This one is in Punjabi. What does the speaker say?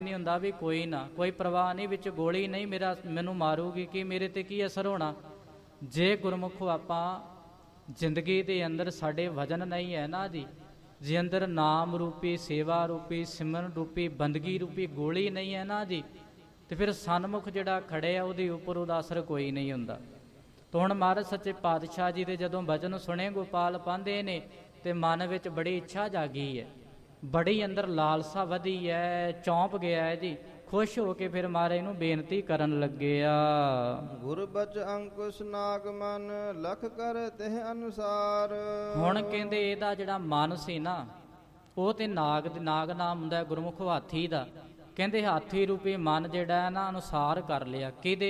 ਨਹੀਂ ਹੁੰਦਾ ਵੀ ਕੋਈ ਨਾ, ਕੋਈ ਪਰਵਾਹ ਨਹੀਂ, ਵਿੱਚ ਗੋਲੀ ਨਹੀਂ ਮੈਨੂੰ ਮਾਰੂਗੀ, ਕਿ ਮੇਰੇ 'ਤੇ ਕੀ ਅਸਰ ਹੋਣਾ। ਜੇ ਗੁਰਮੁਖੋ ਆਪਾਂ ਜ਼ਿੰਦਗੀ ਦੇ ਅੰਦਰ ਸਾਡੇ ਵਜਨ ਨਹੀਂ ਹੈ ਨਾ ਜੀ, ਜੇ ਅੰਦਰ ਨਾਮ ਰੂਪੀ, ਸੇਵਾ ਰੂਪੀ, ਸਿਮਰਨ ਰੂਪੀ, ਬੰਦਗੀ ਰੂਪੀ ਗੋਲੀ ਨਹੀਂ ਹੈ ਨਾ ਜੀ, ਤੇ ਫਿਰ ਸਨਮੁਖ ਜਿਹੜਾ ਖੜੇ ਆ ਉਹਦੇ ਉੱਪਰ ਉਹਦਾ ਅਸਰ ਕੋਈ ਨਹੀਂ ਹੁੰਦਾ। ਤਾਂ ਹੁਣ ਮਹਾਰਾਜ ਸੱਚੇ ਪਾਤਸ਼ਾਹ ਜੀ ਦੇ ਜਦੋਂ ਵਚਨ ਸੁਣੇ ਗੋਪਾਲ ਪਾਂਧੇ ਨੇ, ਤੇ ਮਨ ਵਿੱਚ ਬੜੀ ਇੱਛਾ ਜਾਗੀ ਹੈ, ਬੜੀ ਅੰਦਰ ਲਾਲਸਾ ਵਧੀ ਹੈ, ਚੌਂਪ ਗਿਆ ਹੈ ਜੀ। ਖੁਸ਼ ਹੋ ਕੇ ਫਿਰ ਮਹਾਰਾਜ ਨੂੰ ਬੇਨਤੀ ਕਰਨ ਲੱਗਿਆ। ਗੁਰਬਚ ਅੰਕੁਸ਼ ਨਾਗ ਮਨ ਲਖ ਕਰ ਤਿਹ ਅਨੁਸਾਰ। ਹੁਣ ਕਹਿੰਦੇ ਇਹਦਾ ਜਿਹੜਾ ਮਨ ਸੀ ਨਾ, ਉਹ ਤੇ ਨਾਗ ਨਾਮ ਹੁੰਦਾ ਗੁਰਮੁਖ ਹਾਥੀ ਦਾ। ਕਹਿੰਦੇ ਹਾਥੀ ਰੂਪੀ ਮਨ ਜਿਹੜਾ ਹੈ ਨਾ ਅਨੁਸਾਰ ਕਰ ਲਿਆ। ਕਿਹਦੇ